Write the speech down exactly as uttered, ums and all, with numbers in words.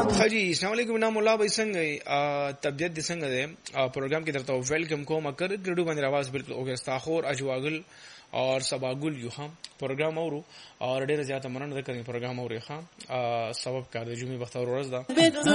حاجی السلام علیکم نام الله به څنګه طبيعت دې څنګه ده پروګرام کې درته ویلکم کوم اکر ګډو باندې आवाज بالکل اوګه استاخور اجواغل اور سباګل یو هم پروګرام اورو اور ډیره زیاته مننه ده کوي پروګرام اوري ښا سبب کار د جمعې وخت اور ورځ ده